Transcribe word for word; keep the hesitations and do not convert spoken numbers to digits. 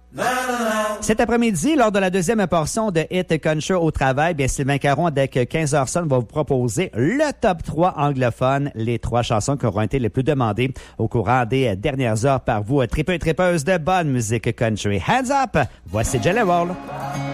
Cet après-midi, lors de la deuxième portion de Hit Country au travail, bien Sylvain Caron, avec quinze heures sonne, va vous proposer le top trois anglophone, les trois chansons qui auront été les plus demandées au courant des dernières heures par vous, tripeux et tripeuses de bonne musique country. Hands up! Voici Jelly Roll.